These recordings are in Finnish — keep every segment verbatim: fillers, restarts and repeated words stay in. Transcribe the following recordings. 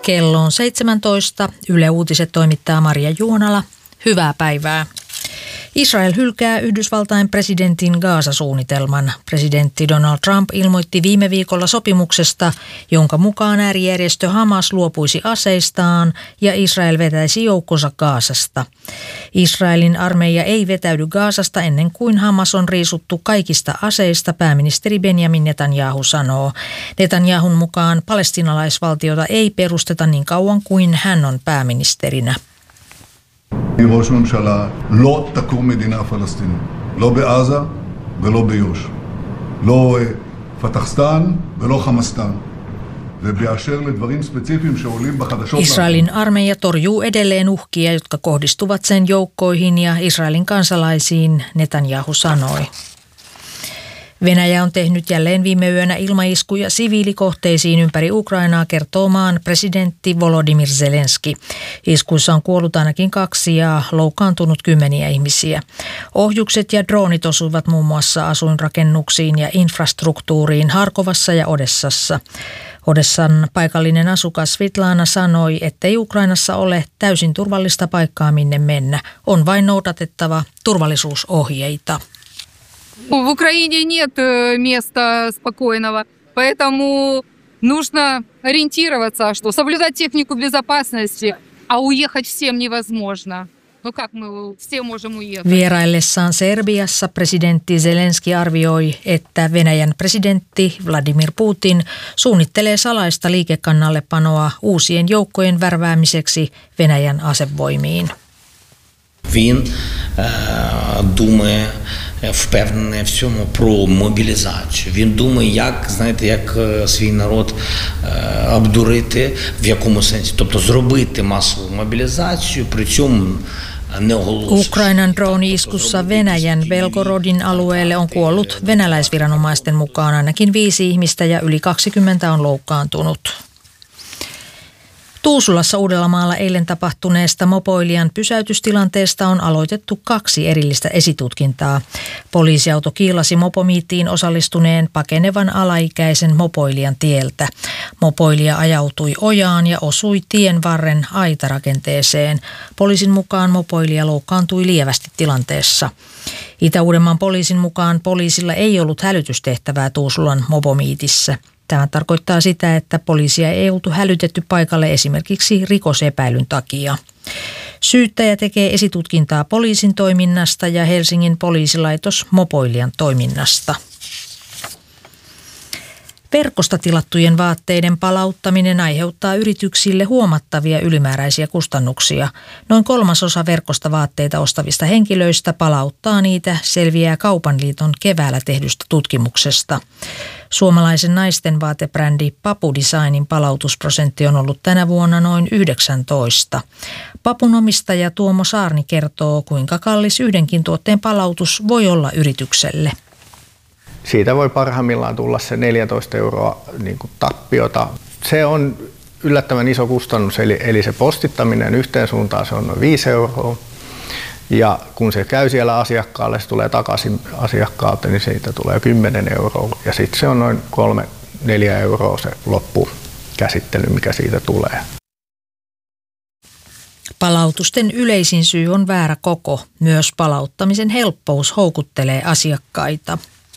Kello on seitsemäntoista. Yle Uutiset toimittaa Maria Juonala. Hyvää päivää. Israel hylkää Yhdysvaltain presidentin Gaza-suunnitelman. Presidentti Donald Trump ilmoitti viime viikolla sopimuksesta, jonka mukaan äärijärjestö Hamas luopuisi aseistaan ja Israel vetäisi joukkonsa Gazasta. Israelin armeija ei vetäydy Gazasta ennen kuin Hamas on riisuttu kaikista aseista, pääministeri Benjamin Netanyahu sanoo. Netanyahun mukaan palestiinalaisvaltiota ei perusteta niin kauan kuin hän on pääministerinä. ראש ממשלה לא תקום מדינה פלסטינית, לא בעזה ולא ביוש, לא פתחסטן ולא חמאסטן. ובאשר לדברים ספציפיים שעולים בחדשות. Israelin armeija torjuu edelleen uhkia, jotka kohdistuvat sen joukkoihin ja Israelin kansalaisiin, Netanyahu sanoi. Venäjä on tehnyt jälleen viime yönä ilmaiskuja siviilikohteisiin ympäri Ukrainaa, kertoo maan presidentti Volodymyr Zelenski. Iskuissa on kuollut ainakin kaksi ja loukkaantunut kymmeniä ihmisiä. Ohjukset ja droonit osuivat muun muassa asuinrakennuksiin ja infrastruktuuriin Harkovassa ja Odessassa. Odessan paikallinen asukas Svitlana sanoi, ettei Ukrainassa ole täysin turvallista paikkaa minne mennä. On vain noudatettava turvallisuusohjeita. В Украине нет места спокойного, поэтому нужно ориентироваться, что соблюдать технику безопасности, а уехать всем невозможно. No как мы все можем уехать? Vieraillessaan Serbiassa presidentti Zelenski arvioi, että Venäjän presidentti Vladimir Putin suunnittelee salaista liikekannallepanoa uusien joukkojen värväämiseksi Venäjän asevoimiin. Він е, думає, впевнений в цьому про мобілізацію. Він думає, як, знаєте, як свій народ е, обдурити, в якому сенсі, тобто зробити масову мобілізацію, при цьому не оголосити. Ukrainan drooni-iskussa Venäjän Belgorodin alueelle on kuollut venäläisviranomaisten mukaan ainakin viisi ihmistä ja yli kaksikymmentä on loukkaantunut. Tuusulassa Uudellamaalla eilen tapahtuneesta mopoilijan pysäytystilanteesta on aloitettu kaksi erillistä esitutkintaa. Poliisiauto kiilasi mopomiittiin osallistuneen pakenevan alaikäisen mopoilijan tieltä. Mopoilija ajautui ojaan ja osui tien varren aitarakenteeseen. Poliisin mukaan mopoilija loukkaantui lievästi tilanteessa. Itä-Uudenmaan poliisin mukaan poliisilla ei ollut hälytystehtävää Tuusulan mopomiitissä. Tämä tarkoittaa sitä, että poliisia ei oltu hälytetty paikalle esimerkiksi rikosepäilyn takia. Syyttäjä tekee esitutkintaa poliisin toiminnasta ja Helsingin poliisilaitos mopoilijan toiminnasta. Verkosta tilattujen vaatteiden palauttaminen aiheuttaa yrityksille huomattavia ylimääräisiä kustannuksia. Noin kolmasosa verkosta vaatteita ostavista henkilöistä palauttaa niitä, selviää Kaupan liiton keväällä tehdystä tutkimuksesta. Suomalaisen naisten vaatebrändi Papu Designin palautusprosentti on ollut tänä vuonna noin yhdeksäntoista. Papun omistaja Tuomo Saarni kertoo, kuinka kallis yhdenkin tuotteen palautus voi olla yritykselle. Siitä voi parhaimmillaan tulla se neljätoista euroa niin kuin tappiota. Se on yllättävän iso kustannus, eli, eli se postittaminen yhteen suuntaan se on noin viisi euroa. Ja kun se käy siellä asiakkaalle, se tulee takaisin asiakkaalta, niin siitä tulee kymmenen euroa. Ja sitten se on noin kolme neljä euroa se loppukäsittely, mikä siitä tulee. Palautusten yleisin syy on väärä koko. Myös palauttamisen helppous houkuttelee asiakkaita.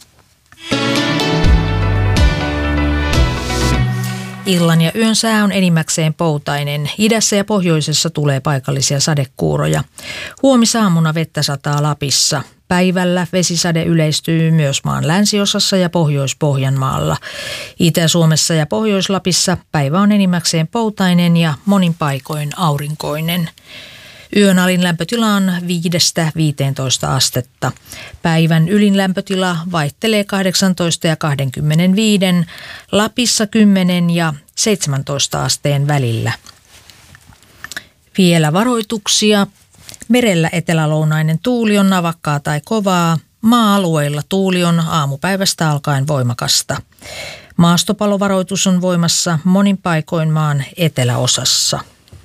Illan ja yön sää on enimmäkseen poutainen. Idässä ja pohjoisessa tulee paikallisia sadekuuroja. Huomisaamuna vettä sataa Lapissa. Päivällä vesisade yleistyy myös maan länsiosassa ja Pohjois-Pohjanmaalla. Itä-Suomessa ja Pohjois-Lapissa päivä on enimmäkseen poutainen ja monin paikoin aurinkoinen. Yön alin lämpötila on viidestä viiteentoista astetta. Päivän ylin lämpötila vaihtelee kahdeksantoista ja kaksikymmentäviisi, Lapissa kymmenen ja seitsemäntoista asteen välillä. Vielä varoituksia. Merellä etelälounainen tuuli on navakkaa tai kovaa. Maa-alueilla tuuli on aamupäivästä alkaen voimakasta. Maastopalovaroitus on voimassa monin paikoin maan eteläosassa.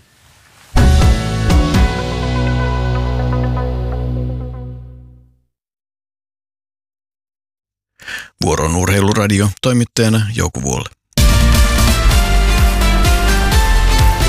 Vuoron urheiluradio, toimittajana Jouko Vuolle.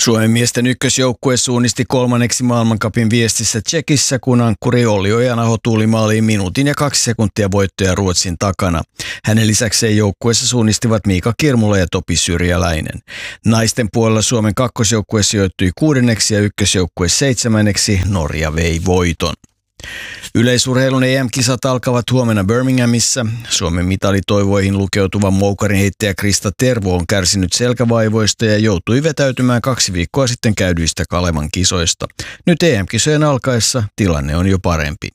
Suomen miesten ykkösjoukkue suunnisti kolmanneksi maailmancupin viestissä Tšekissä, kun ankkuri Olli Ojanaho tuuli maaliin minuutin ja kaksi sekuntia voittoja Ruotsin takana. Hänen lisäkseen joukkueessa suunnistivat Miika Kirmula ja Topi Syrjäläinen. Naisten puolella Suomen kakkosjoukkue sijoittui kuudenneksi ja ykkösjoukkue seitsemänneksi. Norja vei voiton. Yleisurheilun E M-kisat alkavat huomenna Birminghamissa. Suomen mitalitoivoihin lukeutuva moukarin heittäjä Krista Tervo on kärsinyt selkävaivoista ja joutui vetäytymään kaksi viikkoa sitten käydyistä Kalevan kisoista. Nyt E M-kisojen alkaessa tilanne on jo parempi.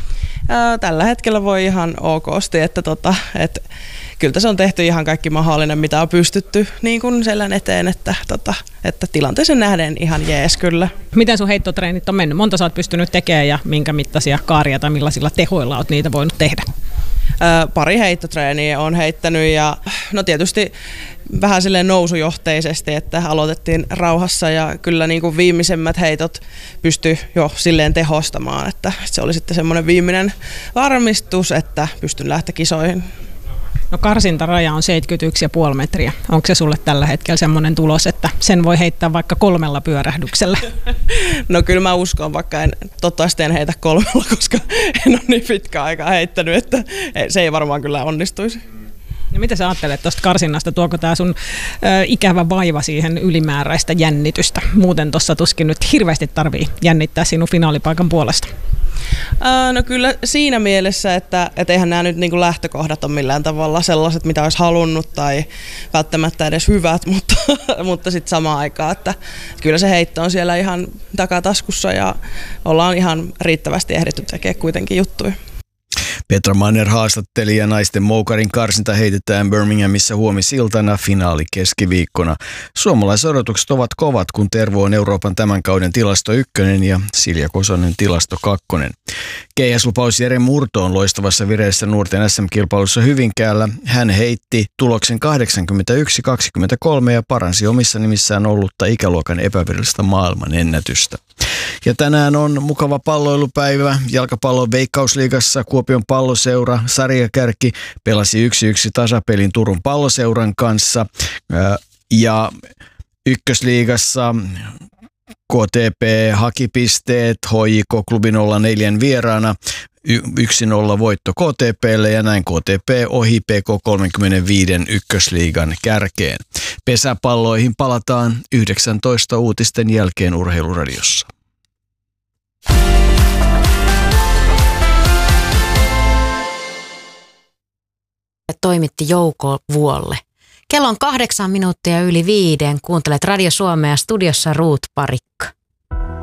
Tällä hetkellä voi ihan okosti, että, tota, että kyllä tässä on tehty ihan kaikki mahdollinen, mitä on pystytty niin kuin selän eteen, että, tota, että tilanteeseen nähden ihan jees kyllä. Miten sun heittotreenit on mennyt? Monta sä oot pystynyt tekemään ja minkä mittaisia kaaria tai millaisilla tehoilla oot niitä voinut tehdä? Ää, pari heittotreeniä on heittänyt ja no tietysti vähän silleen nousujohteisesti, että aloitettiin rauhassa ja kyllä niin kuin viimeisemmät heitot pystyi jo silleen tehostamaan, että se oli sitten semmoinen viimeinen varmistus, että pystyn lähteä kisoihin. No karsintaraja on seitsemänkymmentäyksi pilkku viisi metriä. Onko se sulle tällä hetkellä semmoinen tulos, että sen voi heittää vaikka kolmella pyörähdyksellä? No kyllä mä uskon, vaikka en toivottavasti en heitä kolmella, koska en ole niin pitkä aikaa heittänyt, että se ei varmaan kyllä onnistuisi. No mitä sä ajattelet tuosta karsinnasta? Tuoko tämä sun ö, ikävä vaiva siihen ylimääräistä jännitystä? Muuten tuossa tuskin nyt hirveästi tarvii jännittää sinun finaalipaikan puolesta. Ää, no kyllä siinä mielessä, että et eihän nämä nyt niinku lähtökohdat ole millään tavalla sellaiset, mitä olisi halunnut tai välttämättä edes hyvät, mutta, mutta sitten samaan aikaan, että kyllä se heitto on siellä ihan takataskussa ja ollaan ihan riittävästi ehditty tekemään kuitenkin juttuja. Petra Manner haastatteli ja naisten moukarin karsinta heitetään Birminghamissa huomisiltana, finaali keskiviikkona. Suomalaisodotukset ovat kovat, kun Tervo on Euroopan tämän kauden tilasto ykkönen ja Silja Kosonen tilasto kakkonen. Keihäslupaus Jere Murto on loistavassa vireessä nuorten S M-kilpailussa Hyvinkäällä. Hän heitti tuloksen kahdeksankymmentäyksi kaksikymmentäkolme ja paransi omissa nimissään ollutta ikäluokan epävirallista maailman ennätystä. Ja tänään on mukava palloilupäivä. Jalkapallon Veikkausliigassa Kuopion Palloseura sarjakärki pelasi yksi yksi tasapelin Turun Palloseuran kanssa. Ja ykkösliigassa K T P haki pisteet H J K-klubi nolla neljä vieraana. yksi nolla voitto K T P:lle ja näin K T P ohi P K kolmekymmentäviisi ykkösliigan kärkeen. Pesäpalloihin palataan yhdeksäntoista uutisten jälkeen Urheiluradiossa. Toimitti Jouko Vuolle. Kello on kahdeksan minuuttia yli viiden. Kuuntelet Radio Suomea, studiossa Ruut Parikka.